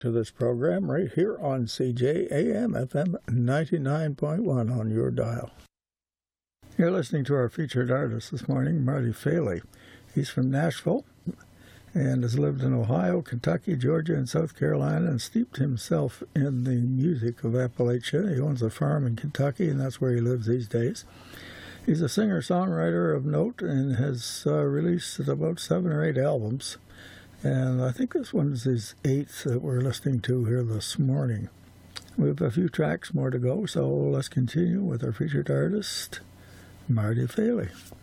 To this program right here on CJAM FM 99.1 on your dial. You're listening to our featured artist this morning, Marty Faley. He's from Nashville and has lived in Ohio, Kentucky, Georgia, and South Carolina, and steeped himself in the music of Appalachia. He owns a farm in Kentucky, and that's where he lives these days. He's a singer-songwriter of note and has released about 7 or 8 albums. And I think this one's his 8th that we're listening to here this morning. We have a few tracks more to go, so let's continue with our featured artist, Marty Faley.